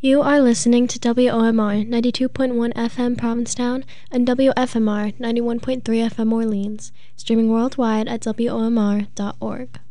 You are listening to WOMR 92.1 FM Provincetown and WFMR 91.3 FM Orleans, streaming worldwide at WOMR.org.